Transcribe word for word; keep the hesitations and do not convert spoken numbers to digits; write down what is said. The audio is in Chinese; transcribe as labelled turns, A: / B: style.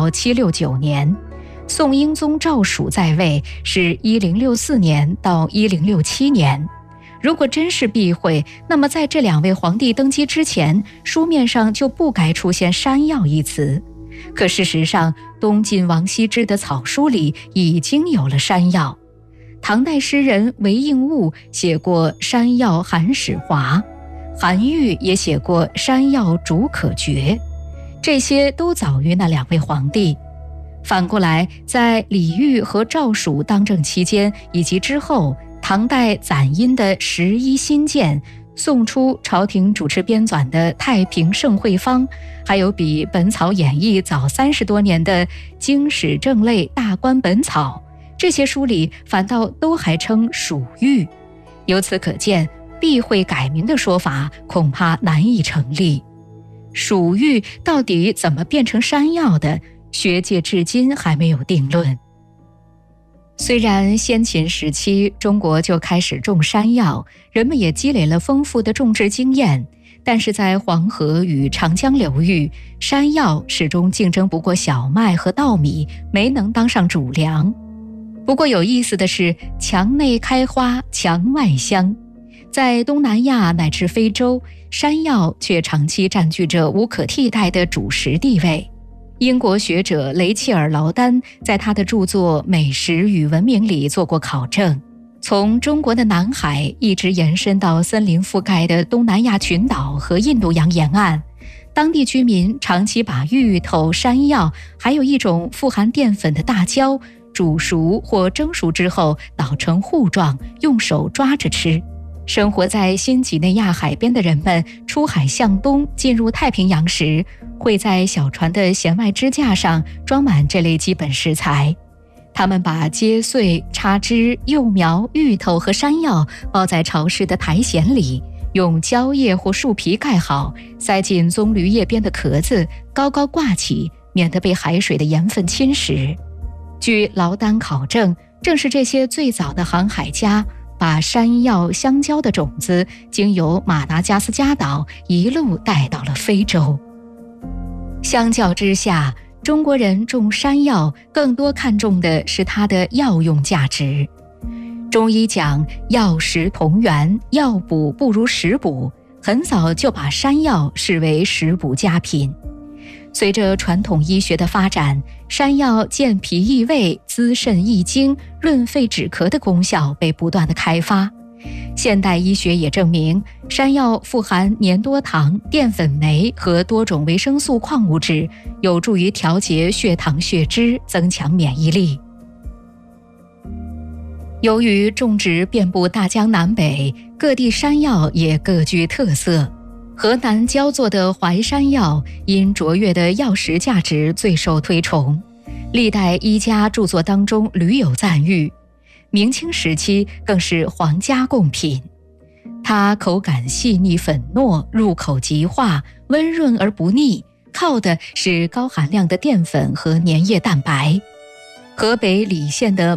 A: 到七六九年，宋英宗赵曙在位是一零六四年到一零六七年。如果真是避讳，那么在这两位皇帝登基之前，书面上就不该出现山药一词。可事实上，东晋王羲之的草书里已经有了山药。唐代诗人韦应物写过山药寒始华，韩愈也写过山药竹可绝，这些都早于那两位皇帝。反过来，在李煜和赵曙当政期间以及之后，唐代攒音的《十一新鉴》，宋初朝廷主持编纂的《太平盛会方》，还有比《本草演义》早三十多年的《经史正类大观本草》，这些书里反倒都还称蜀玉。由此可见，避讳改名的说法恐怕难以成立。蜀玉到底怎么变成山药的，学界至今还没有定论。虽然先秦时期中国就开始种山药，人们也积累了丰富的种植经验，但是在黄河与长江流域，山药始终竞争不过小麦和稻米，没能当上主粮。不过有意思的是，墙内开花墙外香，在东南亚乃至非洲，山药却长期占据着无可替代的主食地位。英国学者雷切尔·劳丹在他的著作《美食与文明》里做过考证，从中国的南海一直延伸到森林覆盖的东南亚群岛和印度洋沿岸，当地居民长期把芋头、山药，还有一种富含淀粉的大椒，煮熟或蒸熟之后捣成糊状，用手抓着吃。生活在新几内亚海边的人们出海向东进入太平洋时，会在小船的舷外支架上装满这类基本食材。他们把秸穗、插枝、幼苗、芋头和山药包在潮湿的苔藓里，用蕉叶或树皮盖好，塞进棕榈叶边的壳子，高高挂起，免得被海水的盐分侵蚀。据劳丹考证，正是这些最早的航海家把山药、香蕉的种子经由马达加斯加岛一路带到了非洲。相较之下，中国人种山药更多看重的是它的药用价值。中医讲药食同源，药补不如食补，很早就把山药视为食补佳品。随着传统医学的发展，山药健脾益胃、滋肾益精、润肺止咳的功效被不断的开发。现代医学也证明，山药富含粘多糖、淀粉酶和多种维生素矿物质，有助于调节血糖血脂，增强免疫力。由于种植遍布大江南北，各地山药也各具特色。河南焦作的淮山药因卓越的药食价值最受推崇，历代医家著作当中屡有赞誉，明清时期更是皇家贡品。它口感细腻粉糯，入口即化，温润而不腻，靠的是高含量的淀粉和粘液蛋白。河北澧县的